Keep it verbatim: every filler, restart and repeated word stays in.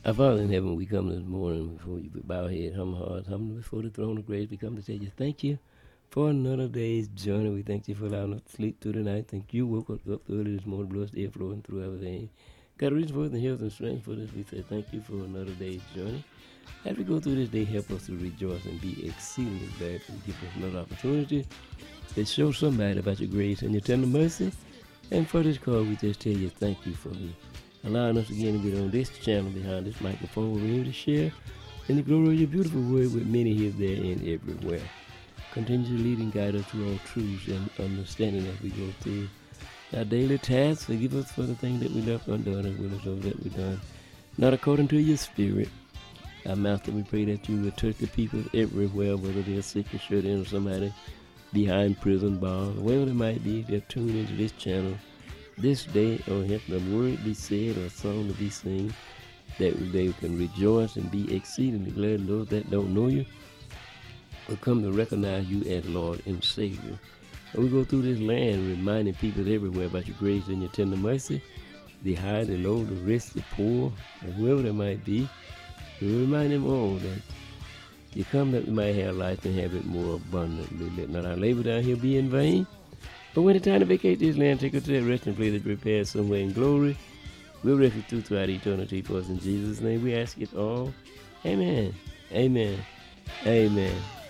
Our Father in heaven, we come this morning before you, we bow our head, humble hearts, humble before the throne of grace. We come to tell you thank you for another day's journey. We thank you for allowing us to sleep through the night. Thank you woke us up early this morning, blessed air flowing through our veins. God, reason for us in health and strength for this. We say thank you for another day's journey. As we go through this day, help us to rejoice and be exceedingly glad to give us another opportunity to show somebody about your grace and your tender mercy. And for this call, we just tell you thank you for you allowing us again to get on this channel behind this microphone. We're able to share in the glory of your beautiful word with many here, there, and everywhere. Continue to lead and guide us through all truths and understanding as we go through our daily tasks. Forgive us for the things that we left undone and will us over that we've done, not according to your spirit. Our Master, we pray that you will touch the people everywhere, whether they're sick or shut in or somebody behind prison bars, wherever they might be. They're tuned into this channel this day, or help the word be said or a song to be sung, that they can rejoice and be exceedingly glad. Those that don't know you will come to recognize you as Lord and Savior. And we go through this land reminding people everywhere about your grace and your tender mercy, the high, the low, the rich, the poor, and whoever they might be. We remind them all that you come that we might have life and have it more abundantly. Let not our labor down here be in vain. But when it's time to vacate this land, take us to that resting place that prepares somewhere in glory. We'll rest it through throughout eternity for us. In Jesus' name we ask it all. Amen. Amen. Amen.